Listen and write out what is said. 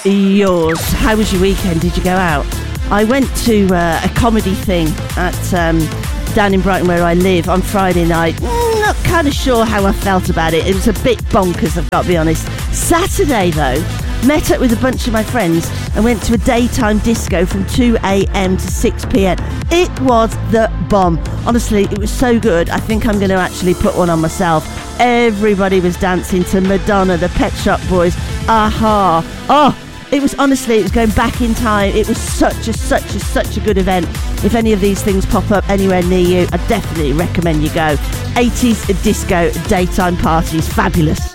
Yours. How was your weekend? Did you go out? I went to a comedy thing at down in Brighton where I live on Friday night. Not kind of sure how I felt about it. It was a bit bonkers, I've got to be honest. Saturday though, met up with a bunch of my friends and went to a daytime disco from 2 a.m. to 6 p.m. It was the bomb. Honestly, it was so good. I think I'm going to actually put one on myself. Everybody was dancing to Madonna, the Pet Shop Boys, Aha. Oh, it was going back in time. It was such a good event. If any of these things pop up anywhere near you, I definitely recommend you go. 80s disco daytime parties, fabulous.